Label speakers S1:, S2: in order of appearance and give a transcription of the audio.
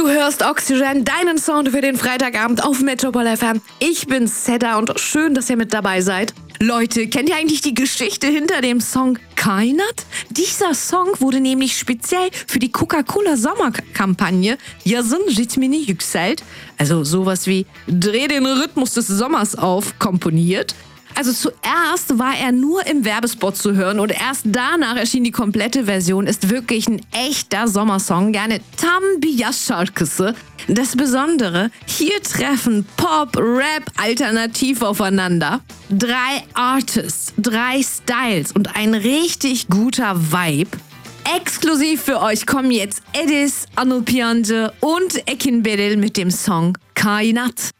S1: hörst Oxygen, deinen Sound für den Freitagabend auf Metropol FM. Ich bin Seda und schön, dass ihr mit dabei seid. Leute, kennt ihr eigentlich die Geschichte hinter dem Song Kainat? Dieser Song wurde nämlich speziell für die Coca-Cola Sommerkampagne Yazın ritmini yükselt, also sowas wie Dreh den Rhythmus des Sommers auf, komponiert. Also zuerst war er nur im Werbespot zu hören und erst danach erschien die komplette Version. Ist wirklich ein echter Sommersong, gerne tam bir yaz şarkısı. Das Besondere, hier treffen Pop, Rap, Alternativ aufeinander. 3 Artists, 3 Styles und ein richtig guter Vibe. Exklusiv für euch kommen jetzt Edis, Anıl Piyancı und Ekin Beril mit dem Song Kainat.